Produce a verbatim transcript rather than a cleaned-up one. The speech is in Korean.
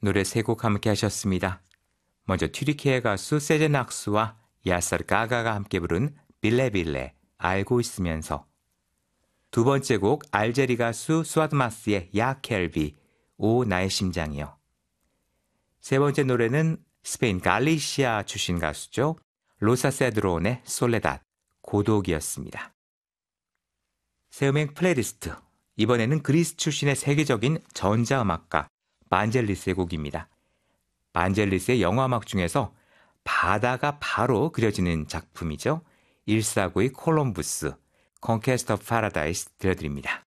노래 세 곡 함께 하셨습니다. 먼저 튀르키예 가수 세젠 악수와 야사르 가가가 함께 부른 빌레빌레 알고 있으면서, 두 번째 곡 알제리 가수 수아드마스의 야 켈비 오 나의 심장이요. 세 번째 노래는 스페인 갈리시아 출신 가수죠. 로사 세드론의 솔레닷 고독이었습니다. 새 음악 플레이리스트, 이번에는 그리스 출신의 세계적인 전자음악가 반젤리스의 곡입니다. 반젤리스의 영화음악 중에서 바다가 바로 그려지는 작품이죠. 일사구의 콜럼부스, 컨퀘스트 오브 파라다이스 들려드립니다.